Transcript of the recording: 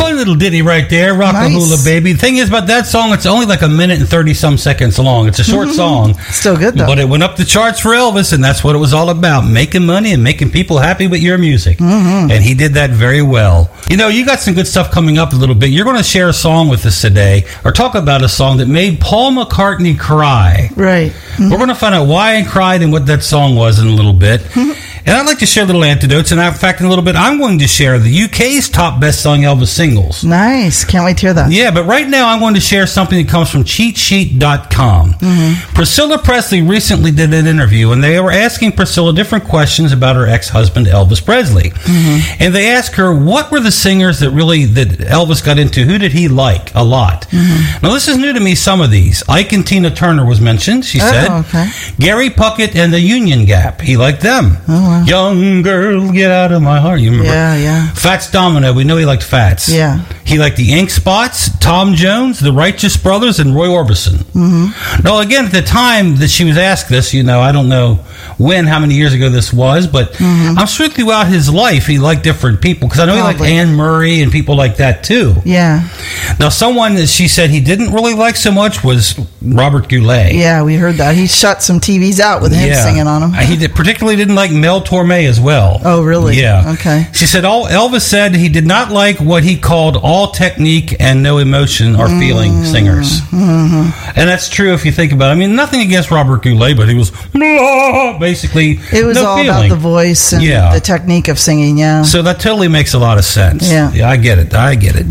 fun little ditty right there, Rock-a-Hula Baby. The thing is about that song, it's only like a minute and 30-some seconds long. It's a short song. Still good, though. But it went up the charts for Elvis, and that's what it was all about, making money and making people happy with your music. And he did that very well. You know, you got some good stuff coming up a little bit. You're going to share a song with us today, or talk about a song that made Paul McCartney cry. Right. We're going to find out why he cried and what that song was in a little bit. And I'd like to share little anecdotes. And in fact, in a little bit, I'm going to share the UK's top best-selling Elvis singles. Nice. Can't wait to hear that. Yeah, but right now I'm going to share something that comes from CheatSheet.com. Priscilla Presley recently did an interview, and they were asking Priscilla different questions about her ex-husband, Elvis Presley. And they asked her, what were the singers that Elvis got into? Who did he like a lot? Now, this is new to me, some of these. Ike and Tina Turner was mentioned, she said. Okay. Gary Puckett and the Union Gap. He liked them. Oh, wow. Young girl, get out of my heart. You remember? Yeah. Fats Domino. We know he liked Fats. Yeah. He liked the Ink Spots, Tom Jones, the Righteous Brothers, and Roy Orbison. Now, again, at the time that she was asked this, you know, I don't know how many years ago this was, but I'm sure throughout his life he liked different people, because I know he liked Anne Murray and people like that too. Yeah. Now, someone that she said he didn't really like so much was Robert Goulet. Yeah, we heard that. He shut some TVs out with him singing on them. He particularly didn't like Mel Torme as well. Oh, really? Yeah. Okay. She said Elvis said he did not like what he called all technique and no emotion or feeling singers. And that's true if you think about it. I mean, nothing against Robert Goulet, but he was basically it was no all feeling. about the voice and the technique of singing, yeah. So that totally makes a lot of sense. Yeah. I get it.